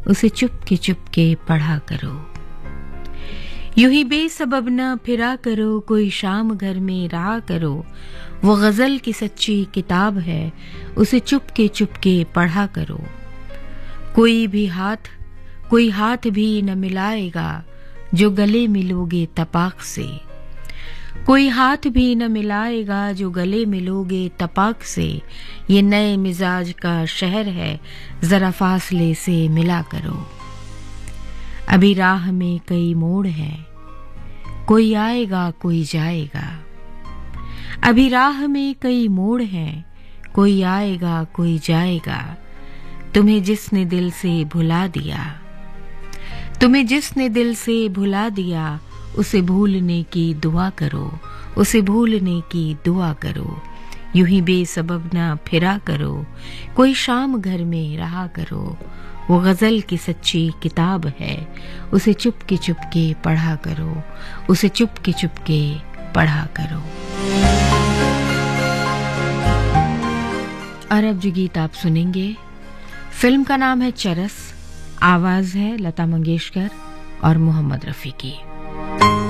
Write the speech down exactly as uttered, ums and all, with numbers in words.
उसे चुपके चुपके पढ़ा करो। यूं ही बेसबब न फिरा करो, कोई शाम घर में रहा करो। वो गजल की सच्ची किताब है, उसे चुपके चुपके पढ़ा करो। कोई भी हाथ कोई हाथ भी न मिलाएगा, जो गले मिलोगे तपाक से। कोई हाथ भी न मिलाएगा, जो गले मिलोगे तपाक से। ये नए मिजाज का शहर है, जरा फासले से मिला करो। अभी राह में कई मोड़ हैं, कोई आएगा कोई जाएगा। अभी राह में कई मोड़ हैं, कोई आएगा कोई जाएगा। तुम्हें जिसने दिल से भुला दिया तुम्हें जिसने दिल से भुला दिया, उसे भूलने की दुआ करो, उसे भूलने की दुआ करो। यूं ही बेसबब ना फिरा करो, कोई शाम घर में रहा करो। वो गजल की सच्ची किताब है, उसे चुपके चुपके पढ़ा करो, उसे चुपके चुपके पढ़ा करो। और अब जो गीत आप सुनेंगे, फिल्म का नाम है चरस, आवाज है लता मंगेशकर और मोहम्मद रफी की।